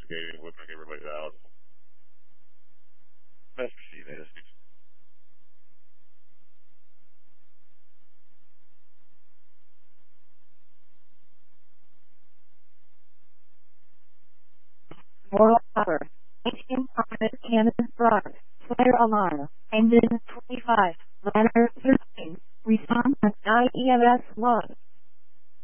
investigating, looking like everybody's out. Best machine is. Moreover, 18 private cannons brought, fire alarm, engine 25, ladder 13, response at IEMS 1.